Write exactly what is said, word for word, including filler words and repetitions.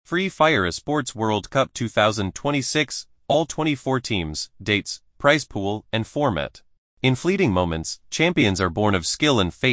Free Fire Esports World Cup twenty twenty-six, all twenty-four teams, dates, prize pool, and format. In fleeting moments, champions are born of skill and fate.